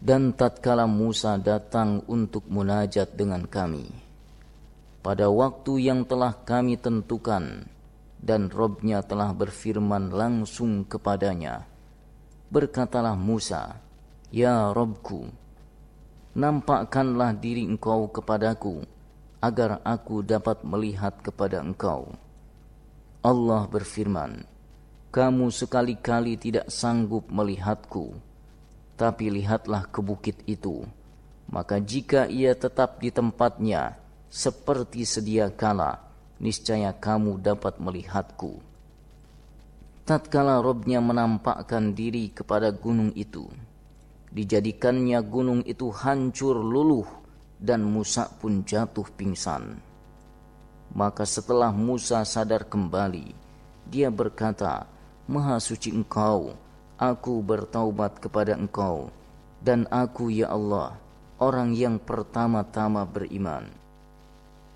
Dan tatkala Musa datang untuk munajat dengan kami, pada waktu yang telah kami tentukan, dan Robnya telah berfirman langsung kepadanya, berkatalah Musa, "Ya Robku, nampakkanlah diri engkau kepadaku, agar aku dapat melihat kepada engkau." Allah berfirman, "Kamu sekali-kali tidak sanggup melihatku, tapi lihatlah ke bukit itu. Maka jika ia tetap di tempatnya seperti sedia kala, niscaya kamu dapat melihatku." Tatkala Robnya menampakkan diri kepada gunung itu, dijadikannya gunung itu hancur luluh, dan Musa pun jatuh pingsan. Maka setelah Musa sadar kembali, dia berkata, "Maha suci Engkau, aku bertaubat kepada Engkau, dan aku, ya Allah, orang yang pertama-tama beriman."